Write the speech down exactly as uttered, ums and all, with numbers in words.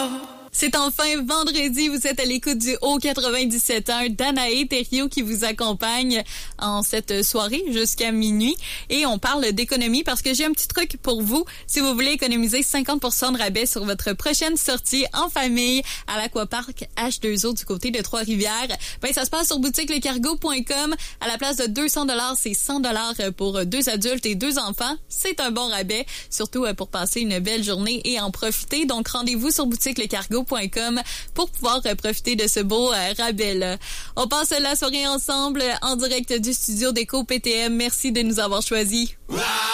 C'est enfin vendredi, vous êtes à l'écoute du Haut quatre-vingt-dix-sept point un, Danae Thériault qui vous accompagne en cette soirée jusqu'à minuit. Et on parle d'économie parce que j'ai un petit truc pour vous. Si vous voulez économiser cinquante pour cent de rabais sur votre prochaine sortie en famille à l'Aquapark H deux O du côté de Trois-Rivières, ben ça se passe sur boutique le cargo point com. À la place de deux cents dollars, c'est cent dollars pour deux adultes et deux enfants. C'est un bon rabais, surtout pour passer une belle journée et en profiter. Donc rendez-vous sur boutique le cargo point com pour pouvoir profiter de ce beau euh, rabais-là. On passe la soirée ensemble en direct du studio d'Éco P T M. Merci de nous avoir choisis.